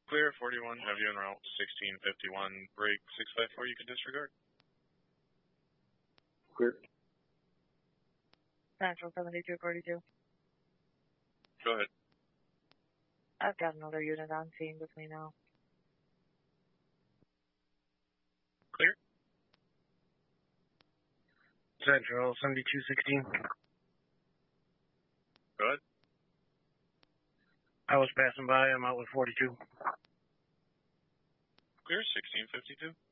Clear 41, have you en route 1651, break 654, you can disregard. Clear. Central 7242. Go ahead. I've got another unit on scene with me now. Clear. Central 7216. Go ahead. I was passing by. I'm out with 42. Clear 1652.